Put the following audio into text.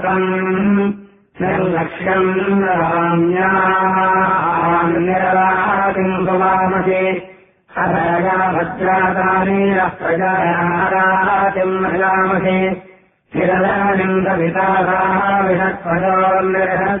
निर्लक्ष्यम् राम्यान्निरवातिम् भवामहे अधया भद्रातानीरः प्रजायारातिम् भजामहे निरदानिम् कविताः विषत्पदोर्निरः